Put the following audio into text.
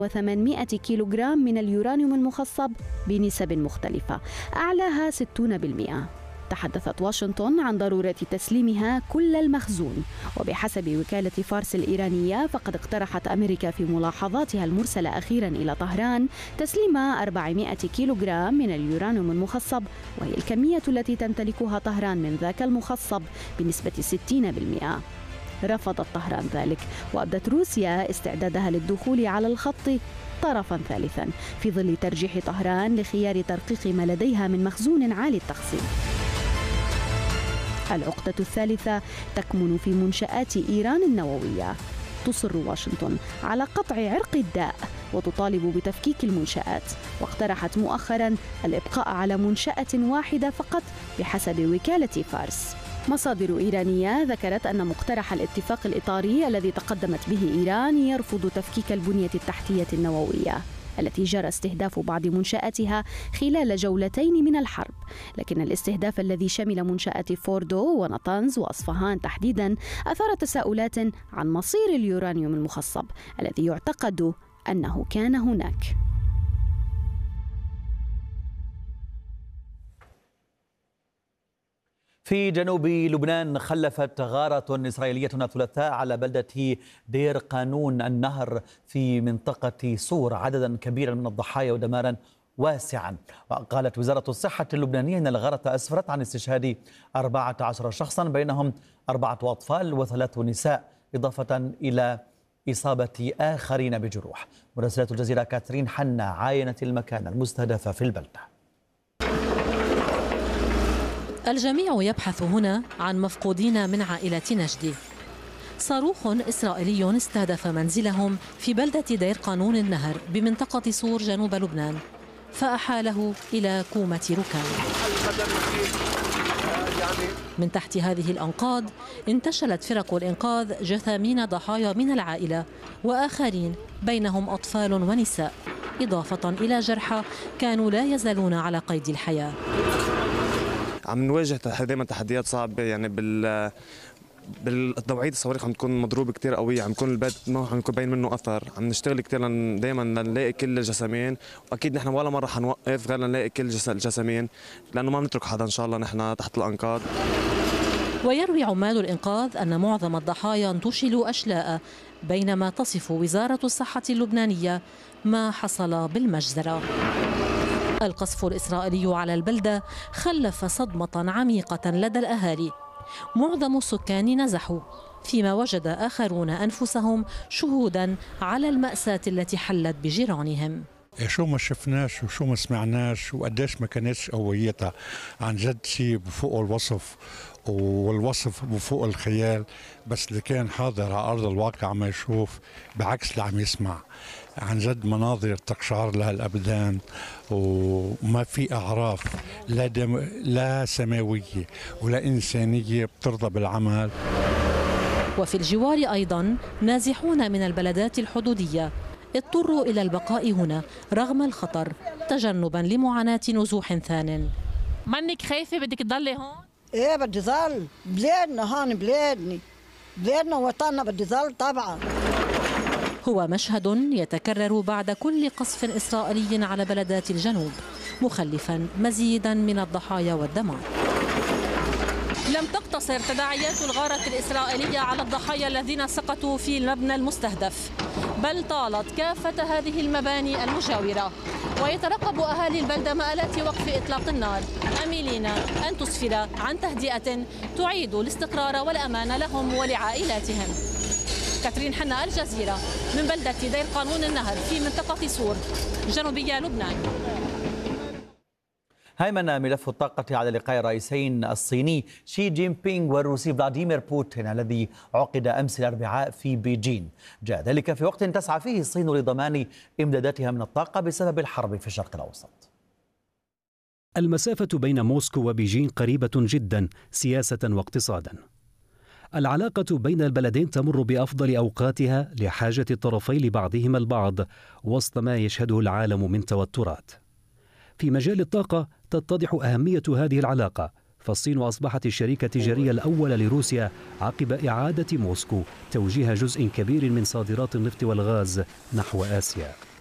و800 كيلوغرام من اليورانيوم المخصب بنسب مختلفة، أعلاها 60%. تحدثت واشنطن عن ضرورة تسليمها كل المخزون، وبحسب وكالة فارس الإيرانية فقد اقترحت أمريكا في ملاحظاتها المرسلة أخيرا إلى طهران تسليم 400 كيلوغرام من اليورانيوم المخصب، وهي الكمية التي تمتلكها طهران من ذاك المخصب بنسبة 60%. رفضت طهران ذلك، وأبدت روسيا استعدادها للدخول على الخط طرفا ثالثا في ظل ترجيح طهران لخيار ترقيق ما لديها من مخزون عالي التخزين. العقدة الثالثة تكمن في منشآت إيران النووية. تصر واشنطن على قطع عرق الداء وتطالب بتفكيك المنشآت، واقترحت مؤخرا الإبقاء على منشأة واحدة فقط بحسب وكالة فارس. مصادر إيرانية ذكرت أن مقترح الاتفاق الإطاري الذي تقدمت به إيران يرفض تفكيك البنية التحتية النووية التي جرى استهداف بعض منشآتها خلال جولتين من الحرب، لكن الاستهداف الذي شمل منشآت فوردو ونطنز وأصفهان تحديدا أثار تساؤلات عن مصير اليورانيوم المخصب الذي يعتقد أنه كان هناك. في جنوب لبنان خلفت غارة إسرائيلية الثلاثاء على بلدة دير قانون النهر في منطقة صور عددا كبيرا من الضحايا ودمارا واسعا. وقالت وزارة الصحة اللبنانية أن الغارة أسفرت عن استشهاد 14 شخصا بينهم 4 أطفال و3 نساء، إضافة إلى إصابة آخرين بجروح. مراسلة الجزيرة كاترين حنا عاينت المكان المستهدف في البلدة. الجميع يبحث هنا عن مفقودين من عائلة نجدي. صاروخ إسرائيلي استهدف منزلهم في بلدة دير قانون النهر بمنطقة صور جنوب لبنان، فأحاله إلى كومة ركام. من تحت هذه الأنقاض انتشلت فرق الإنقاذ جثامين ضحايا من العائلة وآخرين بينهم أطفال ونساء، إضافة إلى جرحى كانوا لا يزالون على قيد الحياة. عم نواجه دائما تحديات صعبه، يعني بالتوعيد الصواريخ عم تكون مضروبه كثير قويه، عم يكون البلد ما عم يكون باين منه اثر، عم نشتغل كثير دائما نلاقي كل الجسامين، واكيد نحن ولا مره حنوقف غير نلاقي كل الجسامين، لانه ما بنترك حدا ان شاء الله نحن تحت الانقاض. ويروي عمال الإنقاذ أن معظم الضحايا انتشلوا أشلاء، بينما تصف وزارة الصحة اللبنانية ما حصل بالمجزرة. القصف الإسرائيلي على البلدة خلف صدمة عميقة لدى الأهالي. معظم السكان نزحوا، فيما وجد آخرون أنفسهم شهودا على المأساة التي حلت بجيرانهم. شو ما شفناش وشو ما سمعناش وقديش ما كانتش قويتها، عن جد شيء بفوق الوصف، والوصف بفوق الخيال، بس اللي كان حاضر على أرض الواقع عم يشوف بعكس اللي عم يسمع. عن جد مناظر تقشعر لها الأبدان، وما في أعراف لا سماوية ولا إنسانية بترضى بالعمل. وفي الجوار أيضا نازحون من البلدات الحدودية اضطروا إلى البقاء هنا رغم الخطر تجنبا لمعاناة نزوح ثان. منك خايفة بدك تضلي هون؟ ايه بدي ظل، بلادنا هون، بلادنا وطننا بدي ظل طبعا. هو مشهد يتكرر بعد كل قصف إسرائيلي على بلدات الجنوب، مخلفا مزيدا من الضحايا والدمار. لم تقتصر تداعيات الغارة الإسرائيلية على الضحايا الذين سقطوا في المبنى المستهدف، بل طالت كافة هذه المباني المجاورة، ويترقب أهالي البلدة مآلات وقف إطلاق النار، أميلين أن تسفر عن تهدئة تعيد الاستقرار والأمان لهم ولعائلاتهم. كاترين حنا، الجزيرة، من بلدة دير قانون النهر في منطقة صور جنوبية لبنان. هيمن ملف الطاقة على لقاء الرئيسين الصيني شي جين بينغ والروسي فلاديمير بوتين الذي عقد أمس الأربعاء في بيجين. جاء ذلك في وقت تسعى فيه الصين لضمان إمداداتها من الطاقة بسبب الحرب في الشرق الأوسط. المسافة بين موسكو وبيجين قريبة جدا سياسة واقتصادا. العلاقة بين البلدين تمر بأفضل أوقاتها لحاجة الطرفين لبعضهما البعض وسط ما يشهده العالم من توترات. في مجال الطاقة تتضح أهمية هذه العلاقة، فالصين أصبحت الشريك التجاري الأول لروسيا عقب إعادة موسكو توجيه جزء كبير من صادرات النفط والغاز نحو آسيا.